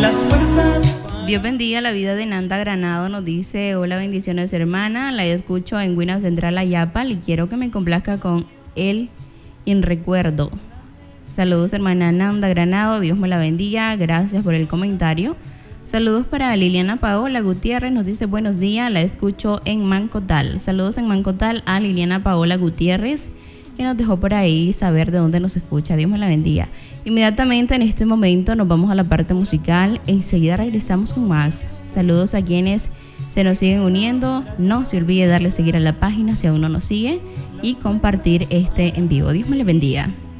las fuerzas. Dios bendiga la vida de Nanda Granado, nos dice: hola, bendiciones hermana, la escucho en Guina Central Ayapal y quiero que me complazca con él en recuerdo. Saludos hermana Nanda Granado, Dios me la bendiga, gracias por el comentario. Saludos para Liliana Paola Gutiérrez, nos dice: buenos días, la escucho en Mancotal. Saludos en Mancotal a Liliana Paola Gutiérrez, que nos dejó por ahí saber de dónde nos escucha. Dios me la bendiga. Inmediatamente en este momento nos vamos a la parte musical e enseguida regresamos con más. Saludos a quienes se nos siguen uniendo. No se olvide darle seguir a la página si aún no nos sigue y compartir este en vivo. Dios me la bendiga.